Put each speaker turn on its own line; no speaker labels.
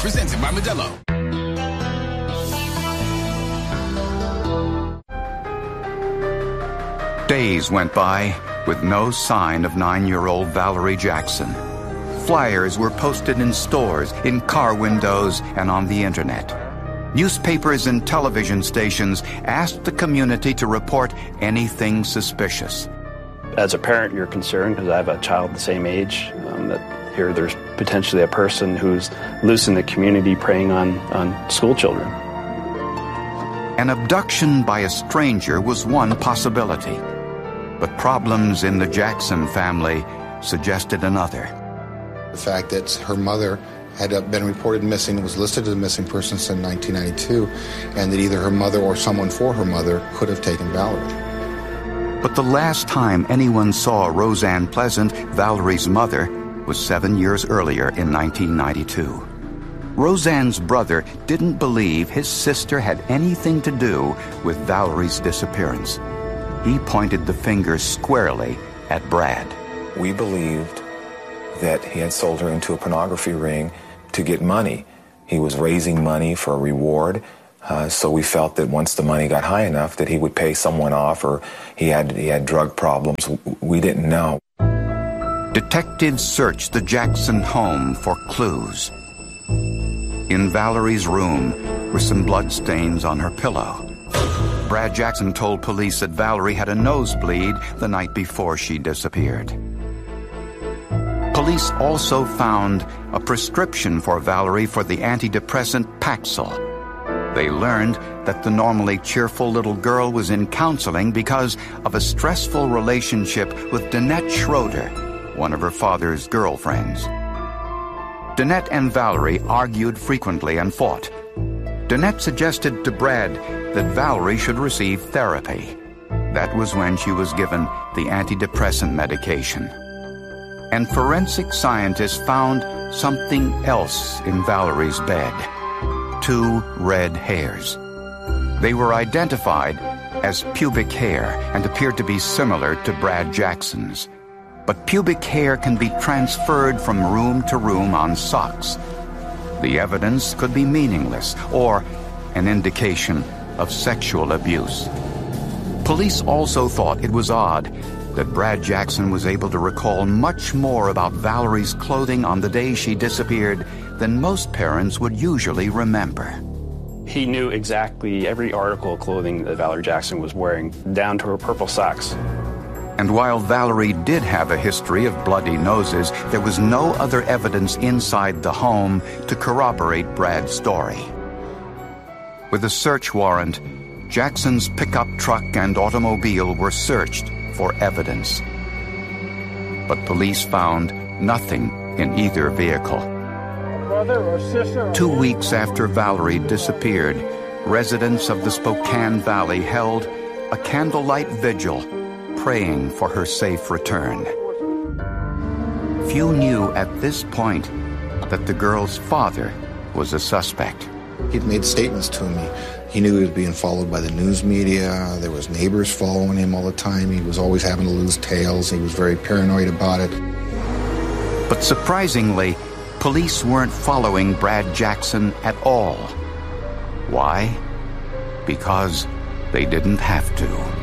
Presented by Modelo.
Days went by with no sign of 9-year-old Valerie Jackson. Flyers were posted in stores, in car windows, and on the internet. Newspapers and television stations asked the community to report anything suspicious.
As a parent, you're concerned because I have a child the same age, that here there's potentially a person who's loose in the community preying on school children.
An abduction by a stranger was one possibility, but problems in the Jackson family suggested another.
The fact that her mother had been reported missing, was listed as a missing person since 1992, and that either her mother or someone for her mother could have taken Valerie.
But the last time anyone saw Roseanne Pleasant, Valerie's mother, was 7 years earlier in 1992. Roseanne's brother didn't believe his sister had anything to do with Valerie's disappearance. He pointed the finger squarely at Brad.
We believed that he had sold her into a pornography ring to get money. He was raising money for a reward, so we felt that once the money got high enough that he would pay someone off, or he had drug problems. We didn't know.
Detectives searched the Jackson home for clues. In Valerie's room were some bloodstains on her pillow. Brad Jackson told police that Valerie had a nosebleed the night before she disappeared. Police also found a prescription for Valerie for the antidepressant Paxil. They learned that the normally cheerful little girl was in counseling because of a stressful relationship with Danette Schroeder, one of her father's girlfriends. Danette and Valerie argued frequently and fought. Danette suggested to Brad that Valerie should receive therapy. That was when she was given the antidepressant medication. And forensic scientists found something else in Valerie's bed. 2 red hairs. They were identified as pubic hair and appeared to be similar to Brad Jackson's. But pubic hair can be transferred from room to room on socks. The evidence could be meaningless or an indication of sexual abuse. Police also thought it was odd that Brad Jackson was able to recall much more about Valerie's clothing on the day she disappeared than most parents would usually remember.
He knew exactly every article of clothing that Valerie Jackson was wearing, down to her purple socks.
And while Valerie did have a history of bloody noses, there was no other evidence inside the home to corroborate Brad's story. With a search warrant, Jackson's pickup truck and automobile were searched for evidence. But police found nothing in either vehicle. 2 weeks after Valerie disappeared, residents of the Spokane Valley held a candlelight vigil, praying for her safe return. Few knew at this point that the girl's father was a suspect.
He'd made statements to me. He knew he was being followed by the news media. There was neighbors following him all the time. He was always having to lose tails. He was very paranoid about it.
But surprisingly, police weren't following Brad Jackson at all. Why? Because they didn't have to.